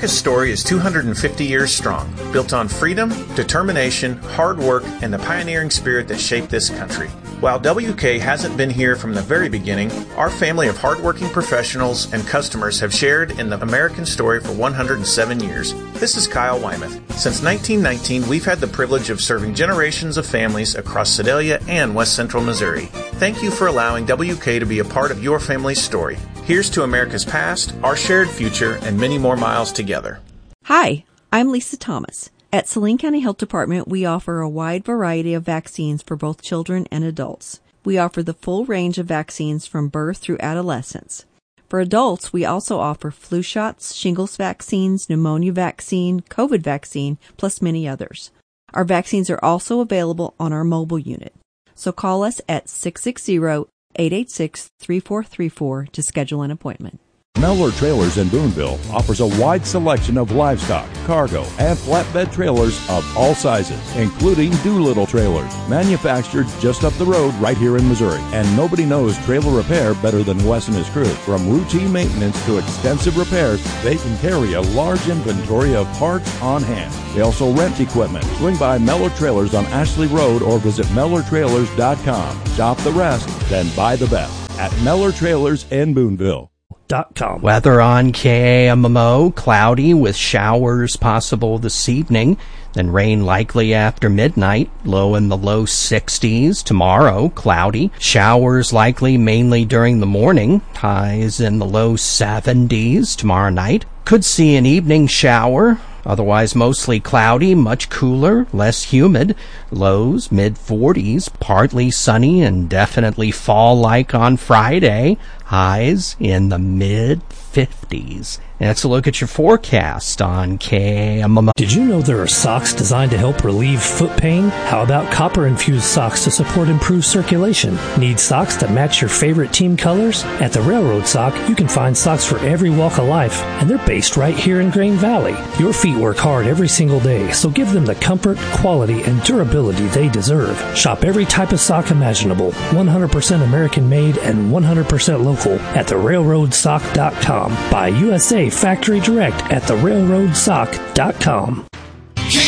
America's story is 250 years strong, built on freedom, determination, hard work, and the pioneering spirit that shaped this country. While WK hasn't been here from the very beginning, our family of hardworking professionals and customers have shared in the American story for 107 years. This is Kyle Wymuth. Since 1919, we've had the privilege of serving generations of families across Sedalia and West Central Missouri. Thank you for allowing WK to be a part of your family's story. Here's to America's past, our shared future, and many more miles together. Hi, I'm Lisa Thomas. At Saline County Health Department, we offer a wide variety of vaccines for both children and adults. We offer the full range of vaccines from birth through adolescence. For adults, we also offer flu shots, shingles vaccines, pneumonia vaccine, COVID vaccine, plus many others. Our vaccines are also available on our mobile unit. So call us at 660-886-3434 to schedule an appointment. Mellor Trailers in Boonville offers a wide selection of livestock, cargo, and flatbed trailers of all sizes, including Doolittle trailers, manufactured just up the road right here in Missouri. And nobody knows trailer repair better than Wes and his crew. From routine maintenance to extensive repairs, they can carry a large inventory of parts on hand. They also rent equipment. Swing by Mellor Trailers on Ashley Road or visit MellorTrailers.com. Shop the rest, then buy the best at Mellor Trailers in Boonville. Weather on KAMMO, cloudy with showers possible this evening, then rain likely after midnight, low in the low 60s. Tomorrow, cloudy, showers likely mainly during the morning, highs in the low 70s tomorrow night. Could see an evening shower. Otherwise mostly cloudy, much cooler, less humid, lows mid-40s, partly sunny and definitely fall-like on Friday, highs in the mid-50s. That's a look at your forecast on KAMMO. Did you know there are socks designed to help relieve foot pain? How about copper-infused socks to support improved circulation? Need socks that match your favorite team colors? At the Railroad Sock, you can find socks for every walk of life, and they're based right here in Grain Valley. Your feet work hard every single day, so give them the comfort, quality, and durability they deserve. Shop every type of sock imaginable, 100% American-made and 100% local at therailroadsock.com. Buy USA Factory Direct at therailroadsock.com.